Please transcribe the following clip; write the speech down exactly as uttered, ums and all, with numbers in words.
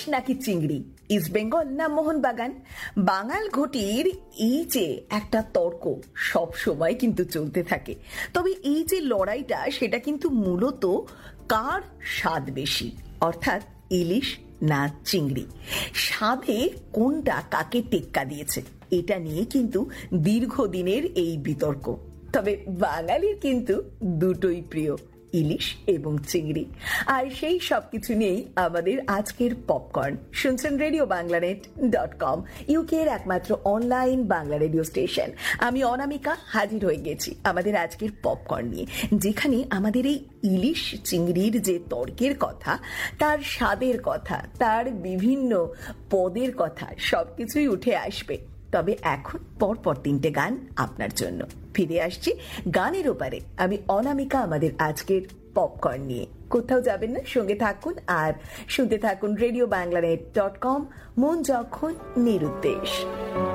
নাকি চিংড়ি, ইস্ট বেঙ্গল না মোহনবাগান, বাঙাল ঘটির এই যে একটা তর্ক সব সময় কিন্তু চলতে থাকে। তবে এই যে লড়াইটা সেটা কিন্তু মূলত কার স্বাদ বেশি, অর্থাৎ ইলিশ না চিংড়ি, স্বাদে কোনটা কাকে টেক্কা দিয়েছে, এটা নিয়ে কিন্তু দীর্ঘদিনের এই বিতর্ক। তবে বাঙালির কিন্তু দুটোই প্রিয়, ইলিশ এবং চিংড়ি। আর সেই সবকিছু নিয়েই আমাদের আজকের পপকর্ন। শুনছেন রেডিও বাংলানেট ডট কম, ইউকের একমাত্র অনলাইন বাংলা রেডিও স্টেশন। আমি অনামিকা হাজির হয়ে গেছি আমাদের আজকের পপকর্ন নিয়ে, যেখানে আমাদের এই ইলিশ চিংড়ির যে তর্কের কথা, তার স্বাদের কথা, তার বিভিন্ন পদের কথা সবকিছুই উঠে আসবে। তবে এখন পরপর তিনটে গান আপনার জন্য। ফিরে আসছি গানের ওপারে, আমি অনামিকা আমাদের আজকের পপকর্ন নিয়ে। কোথাও যাবেন না, সঙ্গে থাকুন আর শুনতে থাকুন রেডিও বাংলানেট ডট কম, মন যখন নিরুদ্দেশ।